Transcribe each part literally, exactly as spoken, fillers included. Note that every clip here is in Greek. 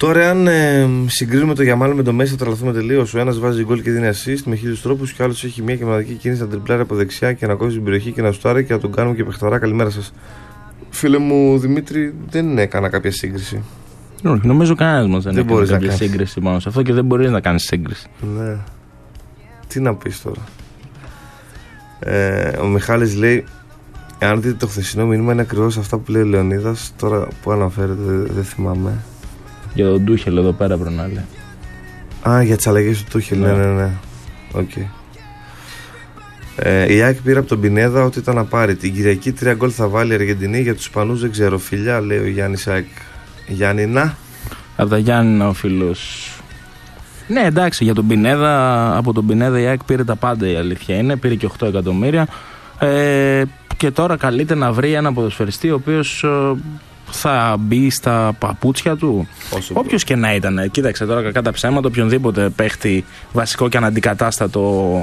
Τώρα, αν ε, συγκρίνουμε το Γιαμάλ με το Μέση, θα τρελαθούμε τελείως. Ο ένας βάζει γκολ και δίνει assist με χίλιους τρόπους, και ο άλλος έχει μια και μοναδική κίνηση να τριπλάρει από δεξιά και να κόβει την περιοχή και να σουτάρει και να τον κάνουμε και παιχταρά. Καλημέρα σας. Φίλε μου Δημήτρη, δεν έκανα κάποια σύγκριση. Όχι, νομίζω κανένας μας δεν, δεν έκανε κάποια σύγκριση πάνω σε αυτό και δεν μπορείς να κάνεις σύγκριση. Ναι. Τι να πεις τώρα. Ε, ο Μιχάλης λέει: εάν δείτε το χθεσινό μήνυμα, είναι ακριβώς αυτά που λέει ο Λεωνίδας. Τώρα που αναφέρεται, δεν δε θυμάμαι. Για τον Τούχελ εδώ πέρα πρέπει να λέει. Α, για τις αλλαγές του Τούχελ, ναι, ναι, ναι. Οκ. Okay. Ε, η ΑΕΚ πήρε από τον Πινέδα ότι ήταν να πάρει. Την Κυριακή τρία γκολ θα βάλει η Αργεντινή. Για τους Ισπανούς δεν ξέρω. Φιλιά, λέει ο Γιάννης ΑΕΚ. Γιάννη, να. Από τα Γιάννηνα ο φίλος. Ναι, εντάξει, για τον Πινέδα, από τον Πινέδα η ΑΕΚ πήρε τα πάντα, η αλήθεια είναι. Πήρε και οκτώ εκατομμύρια. Ε, και τώρα καλείται να βρει ένα ποδοσφαιριστή ο οποίος ε, θα μπει στα παπούτσια του. Όποιος και να ήταν. Κοίταξε τώρα, κακά τα ψέματα, οποιονδήποτε παίχτη βασικό και αναντικατάστατο.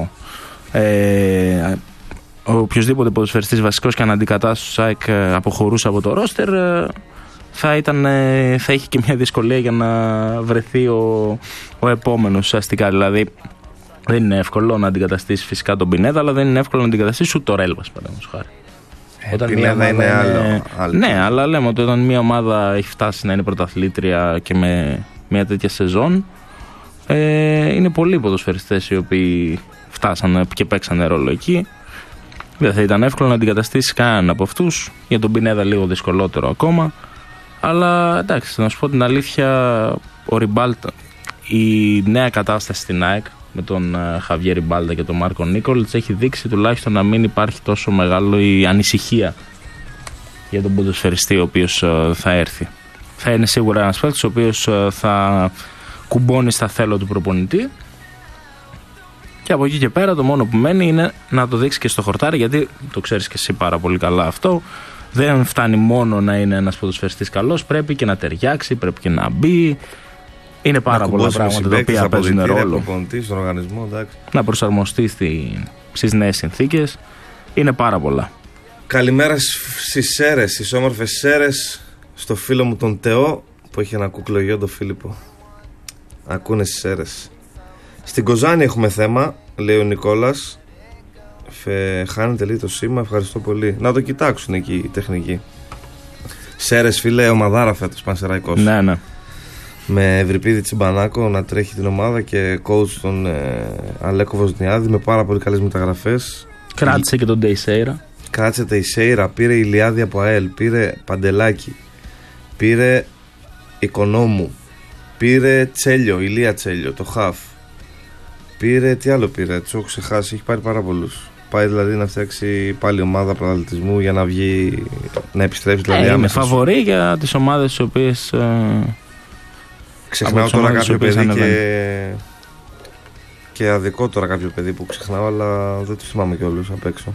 Ε, οποιοσδήποτε ποδοσφαιριστής βασικός και αναντικατάστατος ΑΕΚ αποχωρούσε από το ρόστερ, θα, ήταν, θα είχε και μια δυσκολία για να βρεθεί ο, ο επόμενος ουσιαστικά. Δηλαδή δεν είναι εύκολο να αντικαταστήσει φυσικά τον Πινέδα, αλλά δεν είναι εύκολο να αντικαταστήσει ούτε το Ρέλβας, παραδείγματος χάρη. Ε, όταν μια ομάδα είναι άλλο, άλλο. Ναι, αλλά λέμε ότι όταν μια ομάδα έχει φτάσει να είναι πρωταθλήτρια και με μια τέτοια σεζόν, ε, είναι πολλοί ποδοσφαιριστές οι οποίοι φτάσανε και παίξανε ρόλο εκεί. Δεν θα ήταν εύκολο να αντικαταστήσει κανέναν από αυτούς. Για τον Πινέδα λίγο δυσκολότερο ακόμα. Αλλά εντάξει, να σου πω την αλήθεια, ο Ριμπάλτα, η νέα κατάσταση στην ΑΕΚ με τον Χαβιέ Ριμπάλτα και τον Μάρκο Νίκολιτς έχει δείξει τουλάχιστον να μην υπάρχει τόσο μεγάλο η ανησυχία για τον ποδοσφαιριστή ο οποίος θα έρθει. Θα είναι σίγουρα ένας παίκτης ο οποίος θα κουμπώνει στα θέλω του προπονητή. Και από εκεί και πέρα το μόνο που μένει είναι να το δείξει και στο χορτάρι, γιατί το ξέρεις και εσύ πάρα πολύ καλά αυτό. Δεν φτάνει μόνο να είναι ένας ποδοσφαιριστής καλός, πρέπει και να ταιριάξει, πρέπει και να μπει. Είναι πάρα πολλά πράγματα τα οποία παίζουν ρόλο. Στον οργανισμό, εντάξει. Να προσαρμοστεί στις νέες συνθήκες. Είναι πάρα πολλά. Καλημέρα στις Σέρες, στις όμορφες Σέρες, στο φίλο μου τον Τεό που έχει ένα κούκλο γιο, τον Φίλιππο. Ακούνε στις Σέρες. Στην Κοζάνη έχουμε θέμα, λέει ο Νικόλας. Φε, χάνεται λίγο το σήμα, ευχαριστώ πολύ. Να το κοιτάξουν εκεί οι τεχνικοί. Σέρες, φίλε, ομαδάρα φέτος, Πανσεραϊκός. Ναι, ναι. Με Ευρυπίδη Τσιμπανάκο να τρέχει την ομάδα και coach τον ε, Αλέκο Βοσνιάδη με πάρα πολύ καλές μεταγραφές. Κράτησε και τον Τεϊσέιρα. Κράτησε Τεϊσέιρα, πήρε Ηλιάδη από ΑΕΛ, πήρε Παντελάκη, πήρε Οικονόμου, πήρε Τσέλιο, Ηλία Τσέλιο, το Χαφ. Πήρε, τι άλλο πήρε, του έχω ξεχάσει, έχει πάρει πάρα πολλούς. Πάει δηλαδή να φτιάξει πάλι ομάδα πρωταθλητισμού για να βγει, να επιστρέψει δηλαδή ε, άμεσα. Είναι φαβορί για τις ομάδες τις οποίες... Ε... Ξεχνάω τώρα κάποιο παιδί και... και αδικό τώρα κάποιο παιδί που ξεχνάω, αλλά δεν τους θυμάμαι κιόλας απ' έξω.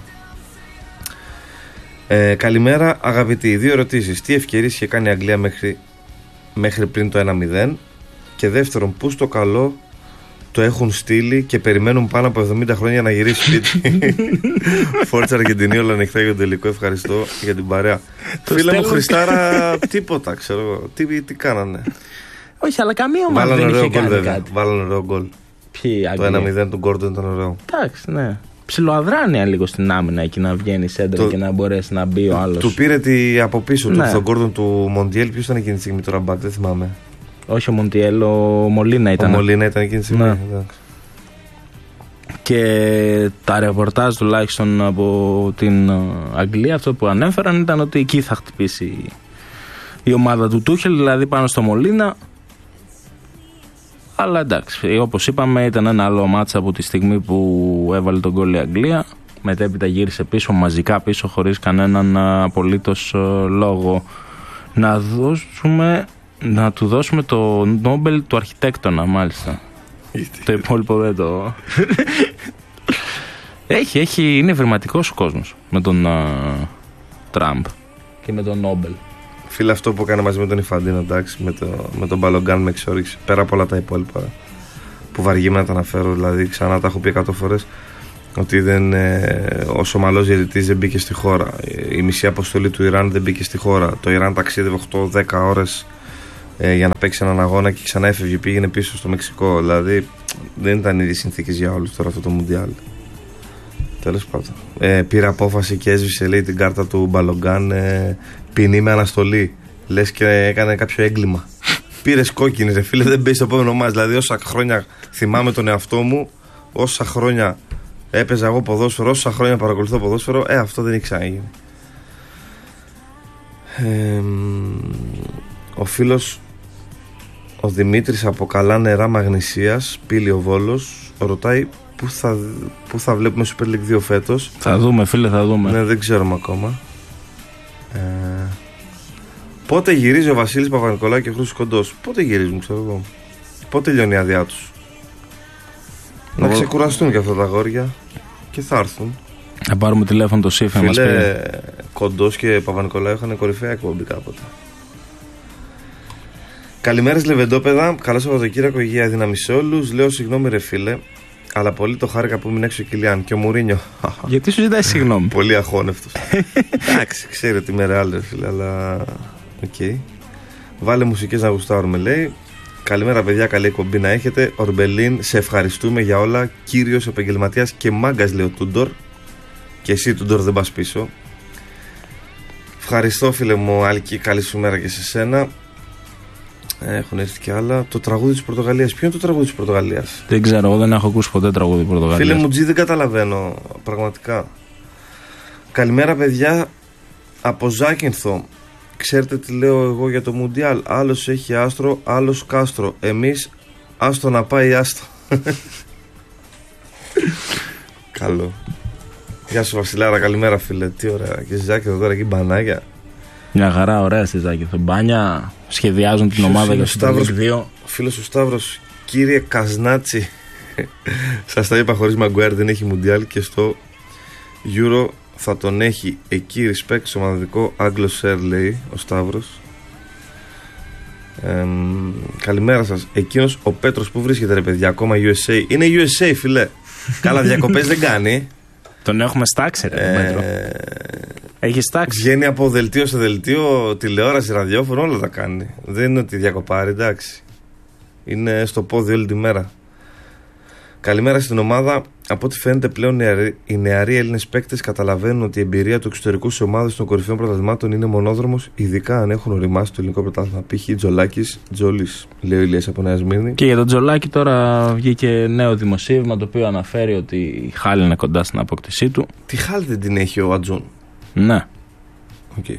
Ε, καλημέρα αγαπητοί, δύο ερωτήσεις. Τι ευκαιρίες είχε κάνει η Αγγλία μέχρι, μέχρι πριν το ένα μηδέν, και δεύτερον, πού στο καλό το έχουν στείλει και περιμένουν πάνω από εβδομήντα χρόνια να γυρίσει σπίτι. Φόρτσα Αργεντινή, όλα ανοιχτά για τον τελικό. Ευχαριστώ για την παρέα. Φίλε μου Χριστάρα, τίποτα ξέρω εγώ. Τι, τι κάνανε. Όχι, αλλά καμία ομάδα δεν είχε κάνει κάτι. Βάλανε ωραίο γκολ. Το ένα μηδέν του Γκόρντον ήταν ωραίο. Εντάξει, ναι. Ψιλοαδράνεια λίγο στην άμυνα εκεί να βγαίνει σέντρα το... και να μπορέσει να μπει ο άλλος. Του πήρε τη, από πίσω ναι. του τον Γκόρντον του Μοντιέλ. Ποιος ήταν εκείνη τη στιγμή τώρα μπακ, δεν θυμάμαι. Όχι ο Μοντιέλ, ο Μολίνα ήταν. Ο Μολίνα ήταν εκείνη τη στιγμή. Ναι. Και τα ρεπορτάζ τουλάχιστον από την Αγγλία, αυτό που ανέφεραν ήταν ότι εκεί θα χτυπήσει η ομάδα του Τούχελ, δηλαδή πάνω στο Μολίνα. Αλλά εντάξει, όπως είπαμε, ήταν ένα άλλο μάτσα από τη στιγμή που έβαλε τον γκολ η Αγγλία. Μετέπειτα γύρισε πίσω, μαζικά πίσω, χωρίς κανέναν απολύτως λόγο. Να δώσουμε, να του δώσουμε το Νόμπελ του αρχιτέκτονα, μάλιστα. Το υπόλοιπο δεν το... έχει, έχει, είναι ευρηματικός ο κόσμος με τον uh, Τραμπ και με τον Νόμπελ. Φίλε, αυτό που έκανε μαζί με τον Ιφαντίνο, εντάξει, με, το, με τον Μπαλογκάν με εξόριξη. Πέρα από όλα τα υπόλοιπα που βαριέμαι να τα αναφέρω, δηλαδή ξανά τα έχω πει εκατό φορές, ότι δεν, ε, ο Σομαλός διαιτητής δεν μπήκε στη χώρα. Η μισή αποστολή του Ιράν δεν μπήκε στη χώρα. Το Ιράν ταξίδευε οκτώ δέκα ώρες ε, για να παίξει έναν αγώνα και ξανά έφευγε, πήγαινε πίσω στο Μεξικό. Δηλαδή δεν ήταν ίδιες συνθήκες για όλους τώρα αυτό το Μουντιάλ. Τέλος πάντων. Ε, πήρε απόφαση και έσβησε, λέει, την κάρτα του Μπαλογκάν, ε, ποινή με αναστολή. Λες και έκανε κάποιο έγκλημα. Πήρες κόκκινη, ρε φίλε, δεν παίζει το επόμενο μας. Δηλαδή, όσα χρόνια θυμάμαι τον εαυτό μου, όσα χρόνια έπαιζα εγώ ποδόσφαιρο, όσα χρόνια παρακολουθώ ποδόσφαιρο, ε, αυτό δεν έχει ξαναγίνει. Ε, ο φίλος ο Δημήτρης από Καλά Νερά Μαγνησίας, Πύλιο Βόλος, ρωτάει πού θα, πού θα βλέπουμε Super League δύο φέτος. Θα δούμε, φίλε, θα δούμε. Ναι, δεν ξέρουμε ακόμα. Ε, πότε γυρίζει ο Βασίλης Παπα-Νικολάου και ο Χρήστος Κοντός? Πότε γυρίζουν, ξέρω εγώ. Πότε λιώνει η άδειά τους? Να ξεκουραστούν και αυτά τα αγόρια και θα έρθουν. Θα πάρουμε τηλέφωνο το ΣΥΦ να μας πει. Κοντός και Παπα-Νικολάου είχαν κορυφαία εκπομπή κάποτε. Καλημέρα Λεβεντόπεδα, καλό Σαββατοκύριακο, υγεία, δύναμη σε όλους. Λέω συγγνώμη ρε φίλε, αλλά πολύ το χάρηκα που ήμουν έξω ο Κιλιάν και ο Μουρίνιο. Γιατί σου ζητάει συγγνώμη? Πολύ αχώνευτος. Εντάξει, ξέρει ότι είμαι ρεάλ ρε φίλε, αλλά οκ. Okay. Βάλε μουσικές να γουστάρουμε, λέει. Καλημέρα παιδιά, καλή εκπομπή να έχετε. Ορμπελίν, σε ευχαριστούμε για όλα. Κύριος επαγγελματίας και μάγκας, λέει ο Τούντορ. Και εσύ Τούντορ δεν πας πίσω. Ευχαριστώ φίλε μου Άλκη, καλή σου μέρα και σε σένα. Έχουν έρθει και άλλα. Το τραγούδι της Πορτογαλίας. Ποιο είναι το τραγούδι της Πορτογαλίας? Δεν ξέρω, εγώ δεν έχω ακούσει ποτέ τραγούδι Πορτογαλίας. Φίλε μου, Τζι, δεν καταλαβαίνω πραγματικά. Καλημέρα παιδιά από Ζάκυνθο. Ξέρετε τι λέω εγώ για το Μουντιάλ? Άλλος έχει άστρο, άλλος κάστρο. Εμείς άστο να πάει άστο. Καλό. Γεια σου Βασιλάρα, καλημέρα φίλε. Τι ωραία. Και στη Ζάκυνθο τώρα εκεί μπανάκια. Μια χαρά, ωραία στη Ζάκυνθο. Μπάνια, σχεδιάζουν την ομάδα για το δύο. Ο φίλος ο Σταύρος, κύριε Κασνάτσι. Σας τα είπα, χωρίς Μαγκουέρ δεν έχει Μουντιάλ και στο Euro θα τον έχει εκεί. Respect στο μοναδικό Anglo Share, λέει ο Σταύρος. Ε, καλημέρα σας. Εκείνος ο Πέτρος που βρίσκεται ρε παιδιά, ακόμα γιου ες έι? Είναι γιου ες έι φίλε. Καλά διακοπές δεν κάνει. Τον έχουμε στάξει ρε ε, Πέτρο. Έχει στάξει. Βγαίνει από δελτίο σε δελτίο, τηλεόραση, ραδιόφωνο, όλα τα κάνει. Δεν είναι ότι διακοπάρει, εντάξει. Είναι στο πόδι όλη τη μέρα. Καλημέρα στην ομάδα. Από ό,τι φαίνεται πλέον οι νεαροί Έλληνες παίκτες καταλαβαίνουν ότι η εμπειρία του εξωτερικού σε ομάδες των κορυφαίων πρωταθλημάτων είναι μονόδρομος, ειδικά αν έχουν οριμάσει το ελληνικό πρωτάθλημα. Π.χ. Τζολάκης, Τζόλης, λέει ο Ηλίας από Νέα Σμύρνη. Και για τον Τζολάκη τώρα βγήκε νέο δημοσίευμα το οποίο αναφέρει ότι η Χάλ είναι κοντά στην απόκτησή του. Τη Χάλ δεν την έχει ο Ατζόν? Ναι. Okay.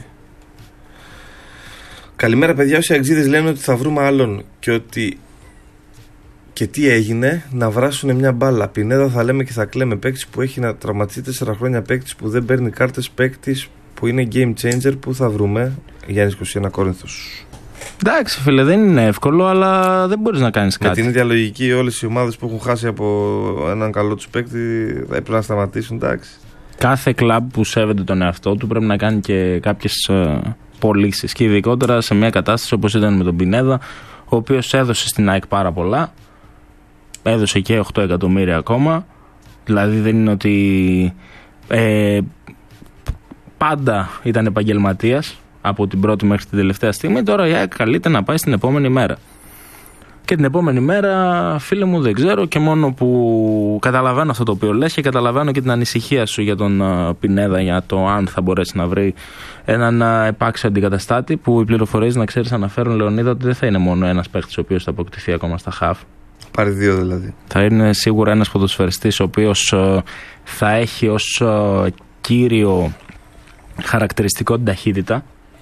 Καλημέρα παιδιά, όσοι αξίδες λένε ότι θα βρούμε άλλον και ότι και τι έγινε, να βράσουν μια μπάλα. Πινέδα θα λέμε και θα κλαίμε. Παίκτης που έχει να τραυματιστεί τέσσερα χρόνια, παίκτης που δεν παίρνει κάρτες, παίκτης που είναι game changer. Πού θα βρούμε? Γιάννης είκοσι ένα Κόρινθος. Εντάξει φίλε, δεν είναι εύκολο, αλλά δεν μπορείς να κάνεις κάτι. Με την ίδια λογική, όλες οι ομάδες που έχουν χάσει από έναν καλό τους παίκτη θα έπρεπε να σταματήσουν, εντάξει. Κάθε κλαμπ που σέβεται τον εαυτό του πρέπει να κάνει και κάποιες uh, πωλήσεις. Και ειδικότερα σε μια κατάσταση όπως ήταν με τον Πινέδα, ο οποίος έδωσε στην ΑΕΚ πάρα πολλά. Έδωσε και οκτώ εκατομμύρια ακόμα. Δηλαδή δεν είναι ότι ε, πάντα ήταν επαγγελματίας από την πρώτη μέχρι την τελευταία στιγμή. Τώρα η ΑΕΚ καλείται να πάει στην επόμενη μέρα. Και την επόμενη μέρα, φίλε μου, δεν ξέρω, και μόνο που καταλαβαίνω αυτό το οποίο λες και καταλαβαίνω και την ανησυχία σου για τον uh, Πινέδα, για το αν θα μπορέσει να βρει έναν uh, επάξιο αντικαταστάτη, που οι πληροφορίες, να ξέρεις, αναφέρουν, Λεωνίδα, ότι δεν θα είναι μόνο ένας παίχτης ο οποίος θα αποκτηθεί ακόμα στα χαφ. Πάρει δύο δηλαδή. Θα είναι σίγουρα ένας ποδοσφαιριστής ο οποίος uh, θα έχει ως uh, κύριο χαρακτηριστικό την ταχύτητα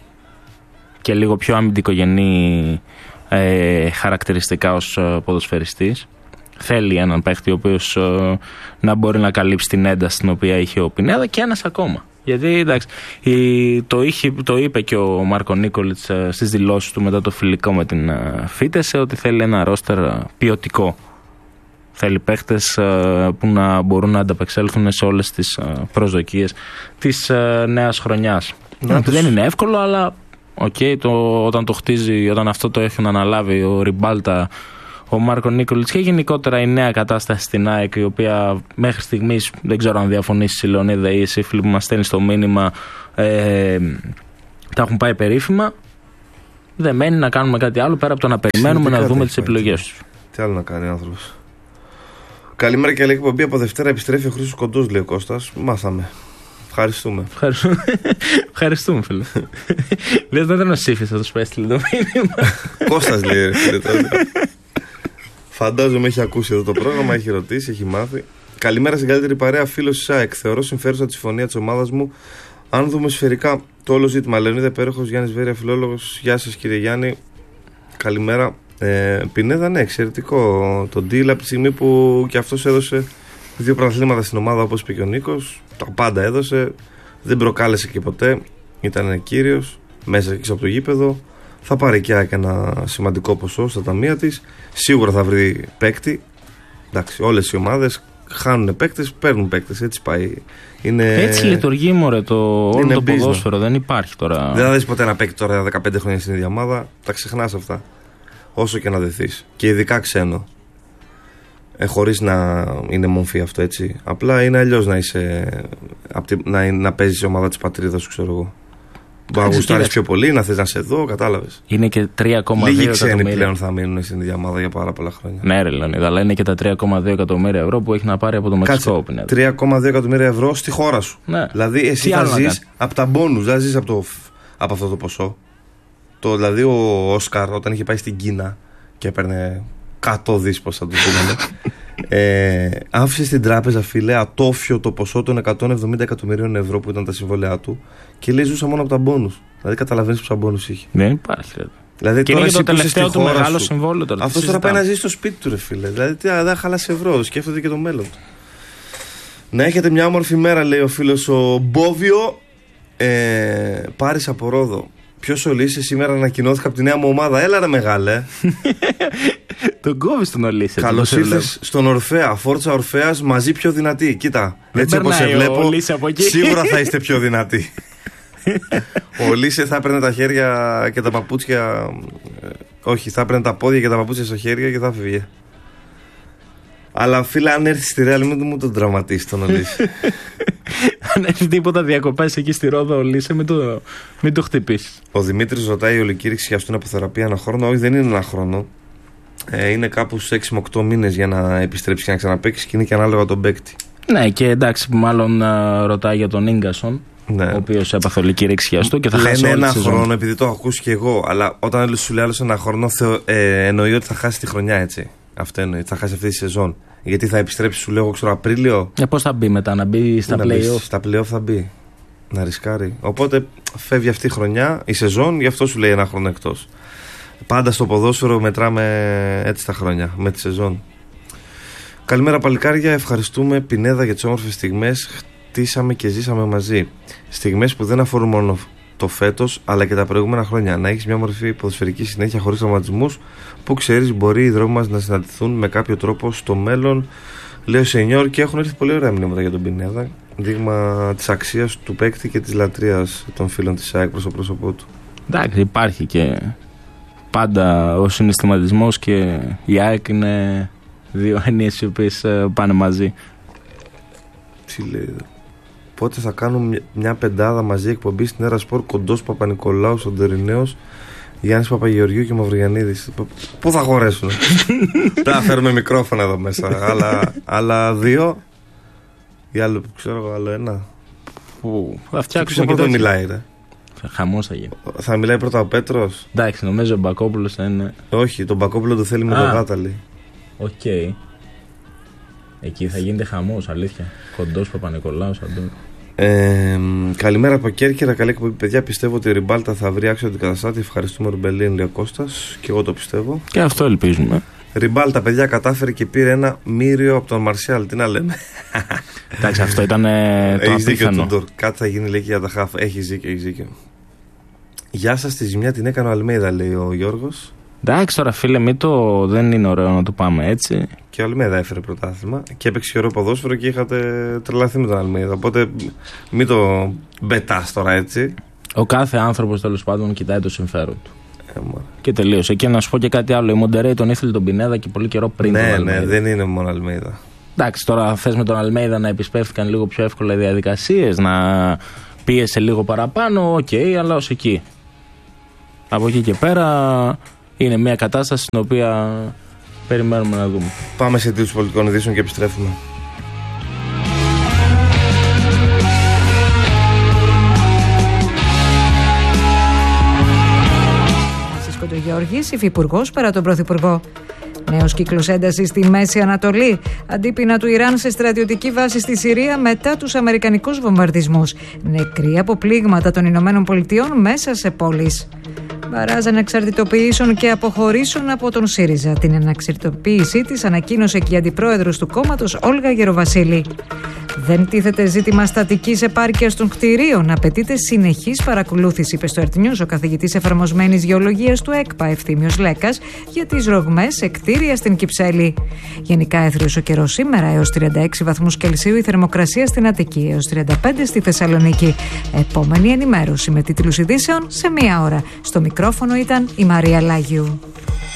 και λίγο πιο αμυντικογενή ε, χαρακτηριστικά ως ε, ποδοσφαιριστής. Θέλει έναν παίχτη ο οποίος ε, να μπορεί να καλύψει την ένταση την οποία είχε ο Πινέδα, και ένας ακόμα. Γιατί εντάξει, η, το, είχε, το είπε και ο Μάρκο Νίκολιτς ε, στις δηλώσεις του μετά το φιλικό με την ε, Φίτεσε, ότι θέλει ένα ρόστερ ποιοτικό. Θέλει παίχτες ε, που να μπορούν να ανταπεξέλθουν σε όλες τις ε, προσδοκίες της ε, νέας χρονιάς. Να, δεν είναι εύκολο, αλλά okay, το, όταν το χτίζει, όταν αυτό το έχουν αναλάβει ο Ριμπάλτα, ο Μάρκο Νίκολιτς και γενικότερα η νέα κατάσταση στην ΑΕΚ, η οποία μέχρι στιγμής, δεν ξέρω αν διαφωνήσεις η Λεωνίδα ή εσύ φίλοι που μας στέλνει στο μήνυμα, ε, τα έχουν πάει περίφημα. δεν μένει να κάνουμε κάτι άλλο πέρα από το να περιμένουμε να δούμε τις επιλογές του. Τι άλλο να κάνει ο άνθρωπος. Καλημέρα και καλή εκπομπή. Από Δευτέρα επιστρέφει ο Χρήστος Κοντός, λέει ο Κώστας. Μάθαμε. Ευχαριστούμε. Ευχαριστούμε, Ευχαριστούμε φίλε. Δεν ήταν ο Σύφης, θα του πέστειλε το μήνυμα. Κώστας λέει, ρε φίλε. Φαντάζομαι έχει ακούσει εδώ το πρόγραμμα, έχει ρωτήσει, έχει μάθει. Καλημέρα στην καλύτερη παρέα, φίλος της ΑΕΚ. Θεωρώ συμφέρουσα τη συμφωνία της ομάδας μου. Αν δούμε σφαιρικά το όλο ζήτημα. Λεωνίδα Πέροχος, Γιάννης Βέρεια, φιλόλογος. Γεια σας κύριε Γιάννη. Καλημέρα. Ε, Πινέδα, ναι, εξαιρετικό το deal από τη στιγμή που και αυτός έδωσε δύο πρωταθλήματα στην ομάδα, όπως είπε και ο Νίκος. Τα πάντα έδωσε. Δεν προκάλεσε και ποτέ. Ήταν κύριος. Μέσα και από το γήπεδο. Θα πάρει και ένα σημαντικό ποσό στα ταμεία της. Σίγουρα θα βρει παίκτη. Εντάξει, όλες οι ομάδες χάνουν παίκτες, παίρνουν παίκτες. Έτσι πάει. Είναι... Έτσι λειτουργεί μωρέ το όλο το ποδόσφαιρο. Δεν υπάρχει τώρα. Δεν θα δεις ποτέ ένα παίκτη τώρα δεκαπέντε χρόνια στην ίδια ομάδα. Τα ξεχνάς αυτά. Όσο και να δεθείς. Και ειδικά ξένο. Ε, χωρίς να είναι μομφή αυτό, έτσι. Απλά είναι αλλιώς να είσαι. Να, να παίζεις η ομάδα της πατρίδας σου, ξέρω εγώ. Μπορεί να γουστάρεις πιο πολύ, να θες να σε δω, κατάλαβες. Είναι και τρία κόμμα δύο εκατομμύρια. Λίγοι ξένοι πλέον θα μείνουν στην ίδια ομάδα για πάρα πολλά χρόνια. Ναι, ρε Λεωνίδα, αλλά είναι και τα τρία κόμμα δύο εκατομμύρια ευρώ που έχει να πάρει από το Μεξικό. τρία κόμμα δύο εκατομμύρια ευρώ στη χώρα σου. Ναι. Δηλαδή εσύ θα ζεις από τα μπόνους, δεν ζεις από, το, από αυτό το ποσό. Το, δηλαδή ο Όσκαρ όταν είχε πάει στην Κίνα και έπαιρνε εκατό δις, πώς θα το πούμε. Ε, άφησε στην τράπεζα, φίλε, ατόφιο το ποσό των εκατόν εβδομήντα εκατομμυρίων ευρώ που ήταν τα συμβόλαιά του και λέει ζούσα μόνο από τα μπόνους. Δηλαδή καταλαβαίνεις πόσα μπόνους είχε. Δεν υπάρχει, ρε. Δηλαδή, και είναι και το τελευταίο του μεγάλο συμβόλαιο τώρα. Αυτό τώρα πάει να ζει στο σπίτι του, ρε φίλε. Δηλαδή δεν χαλάσει ευρώ, σκέφτεται και το μέλλον του. Να έχετε μια όμορφη μέρα, λέει ο φίλος ο Μπόβιο. Ε, Πάρης από Ρόδο. Ποιος Ολύσε σήμερα ανακοινώθηκα από τη νέα μου ομάδα. Έλα ρε μεγάλε. Τον κόβεις τον Ολύσε. Καλώς ήρθες στον Ορφέα. Φόρτσα Ορφέας μαζί πιο δυνατή. Κοίτα, έτσι όπως σε βλέπω, σίγουρα θα είστε πιο δυνατοί. Ο Ολύσε θα έπαιρνε τα χέρια και τα παπούτσια. Όχι, θα έπαιρνε τα πόδια και τα παπούτσια στα χέρια και θα φύγε. Αλλά φίλε, αν έρθει στη Ρεάλ, μην μου τον τραυματίσει τον Ολύσε. Αν έχει τίποτα διακοπές εκεί στη Ρόδο, Ολύσε, μην το, μην το χτυπήσει. Ο Δημήτρης ρωτάει: η ολικήρυξη για αυτόν από θεραπεία ένα χρόνο? Όχι, δεν είναι ένα χρόνο. Ε, είναι κάπου στους έξι με οκτώ μήνες για να επιστρέψει και να ξαναπαίξει και είναι και ανάλογα τον παίκτη. Ναι, και εντάξει, μάλλον uh, ρωτάει για τον Ίγκασον. Ναι. Ο οποίος έπαθε ολικήρυξη για αυτό και θα χάσει όλη ένα τη χρόνο, επειδή το έχω ακούσει και εγώ. Αλλά όταν σου λέει άλλο ένα χρόνο, θεω, ε, εννοεί ότι θα χάσει τη χρονιά, έτσι. Αυτό εννοεί, θα χάσει αυτή τη σεζόν. Γιατί θα επιστρέψει, σου λέω, ξέρω, Απρίλιο. Ε, πώς θα μπει μετά, να μπει στα play-off? Στα play-off θα μπει. Να ρισκάρει. Οπότε φεύγει αυτή η χρονιά, η σεζόν, γι' αυτό σου λέει ένα χρόνο εκτός. Πάντα στο ποδόσφαιρο μετράμε έτσι τα χρόνια, με τη σεζόν. Καλημέρα παλικάρια, ευχαριστούμε Πινέδα για τις όμορφες στιγμές. Χτίσαμε και ζήσαμε μαζί. Στιγμές που δεν αφορούν μόνο το φέτος, αλλά και τα προηγούμενα χρόνια. Να έχεις μια μορφή ποδοσφαιρική συνέχεια χωρίς τραυματισμούς, που ξέρεις μπορεί οι δρόμοι μας να συναντηθούν με κάποιο τρόπο στο μέλλον. Λέω Σενιόρ, και έχουν έρθει πολύ ωραία μηνύματα για τον Πινέδα. Δείγμα της αξίας του παίκτη και της λατρείας των φίλων της ΑΕΚ προς το πρόσωπό του. Εντάξει, υπάρχει και πάντα ο συναισθηματισμός και η ΑΕΚ είναι δύο έννοιες οι οποίες πάνε μαζί. Τι λέει? Πότε θα κάνουν μια πεντάδα μαζί εκπομπή στην Έρα Σπορ? Κοντός, Παπα-Νικολάου, Σοντερινέος, Γιάννης Παπαγεωργίου και Μαυρογιαννίδης. Πού θα χωρέσουν? Θα φέρουμε μικρόφωνα εδώ μέσα. άλλα, άλλα δύο ή άλλο, ξέρω, άλλο ένα. Που θα φτιάξουμε. Ποιος πρώτο μιλάει, ρε? Χαμός θα γίνει. Θα μιλάει πρώτα ο Πέτρος. Εντάξει, νομίζω ο Μπακόπουλος θα είναι. Όχι, τον Μπακόπουλο το θέλει με τον Γάταλη. Οκ. Okay. Εκεί θα γίνεται χαμός, αλήθεια. Κοντός, Παπα-Νικολάου, Αντώνη. Ε, καλημέρα από Κέρκυρα. Καλή εκπομπή, παιδιά. Πιστεύω ότι η Ριμπάλτα θα βρει άξιο αντικαταστάτη. Ευχαριστούμε, Ρουμπελίν, λέει ο Κώστας. Και εγώ το πιστεύω. Και αυτό ελπίζουμε. Ριμπάλτα, παιδιά, κατάφερε και πήρε ένα μύριο από τον Μαρσιάλ. Τι να λέμε. Εντάξει, αυτό ήταν το έχεις απίθανο. Δίκιο, κάτι θα γίνει, λέει, και για τα χάφ. Έχεις δίκιο, έχεις δίκιο. Γεια σας, τη ζημιά την έκανε ο Αλμέιδα, λέει ο Γιώργος. Εντάξει, τώρα φίλε, μη το... δεν είναι ωραίο να το πάμε έτσι. Και ο Αλμέιδα έφερε πρωτάθλημα και έπαιξε και ωραίο ποδόσφαιρο και είχατε τρελαθεί με τον Αλμέιδα. Οπότε μην το μπετάς τώρα έτσι. Ο κάθε άνθρωπος τέλος πάντων κοιτάει το συμφέρον του. Ε, και τελείωσε. Και να σου πω και κάτι άλλο. Η Μοντερέι τον ήθελε τον Πινέδα και πολύ καιρό πριν. Ναι, τον Αλμέιδα. Ναι, δεν είναι μόνο Αλμέιδα. Εντάξει, τώρα θες με τον Αλμέιδα να επισπεύθηκαν λίγο πιο εύκολα οι διαδικασίες, να πίεσε λίγο παραπάνω, οκ, okay, αλλά ως εκεί. Από εκεί και πέρα είναι μια κατάσταση στην οποία περιμένουμε να δούμε. Πάμε σε τίτλους πολιτικών ειδήσεων και επιστρέφουμε. Κοντογιώργης, υφυπουργός παρά τον Πρωθυπουργό. Νέος κύκλος έντασης στη Μέση Ανατολή. Αντίπεινα του Ιράν σε στρατιωτική βάση στη Συρία μετά τους αμερικανικούς βομβαρδισμούς. Νεκροί από πλήγματα των Ηνωμένων Πολιτειών μέσα σε πόλεις. Μπαράζ ανεξαρτητοποιήσεων και αποχωρήσεων από τον ΣΥΡΙΖΑ. Την αναξαρτητοποίησή της ανακοίνωσε και η αντιπρόεδρος του κόμματος Όλγα Γεροβασίλη. Δεν τίθεται ζήτημα στατικής επάρκειας των κτηρίων. Απαιτείται συνεχής παρακολούθηση, είπε στο Ερτ Νιούς ο καθηγητής εφαρμοσμένης γεωλογίας του ΕΚΠΑ Ευθύμιος Λέκας για τις ρογμές σε κτίρια στην Κυψέλη. Γενικά έθριος ο καιρός σήμερα, έως τριάντα έξι βαθμούς Κελσίου η θερμοκρασία στην Αττική, έως τριάντα πέντε στη Θεσσαλονίκη. Επόμενη ενημέρωση με τίτλους ειδήσεων σε μία ώρα. Στο μικρόφωνο ήταν η Μαρία Λάγιου.